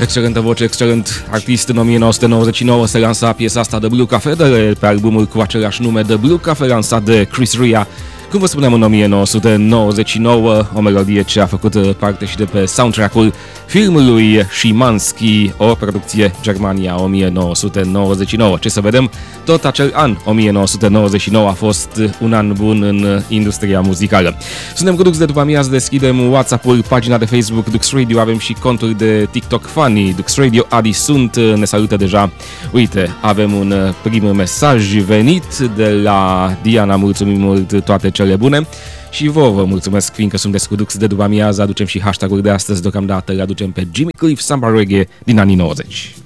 Excelentă voce, excelent artist. În 1999 se lansa piesa asta de Blue Cafe pe albumul cu același nume, de Blue Cafe, lansat de Chris Rea. Cum vă spuneam, în 1999, o melodie ce a făcut parte și de pe soundtrack-ul filmului Szymanski, o producție Germania 1999. Ce să vedem, tot acel an, 1999, a fost un an bun în industria muzicală. Suntem cu Dux de după amiază, deschidem WhatsApp-ul, pagina de Facebook Dux Radio, avem și contul de TikTok Funny, Dux Radio, Adi sunt, ne salută deja. Uite, avem un prim mesaj venit de la Diana, mulțumim mult, toate cele bune. Și vă mulțumesc, fiindcă sunteți cu Dux de după amiază, aducem și hashtag-ul de astăzi, deocamdată îl aducem pe Jimmy Cliff, Samba Reggae din anii 90.